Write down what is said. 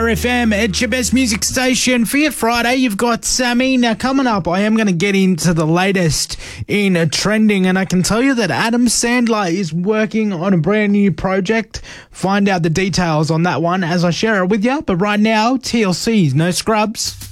FM, it's your best music station. For your Friday, you've got Sammy. Now, coming up, I am going to get into the latest in trending, and I can tell you that Adam Sandler is working on a brand new project. Find out the details on that one as I share it with you. But right now, TLC's No Scrubs.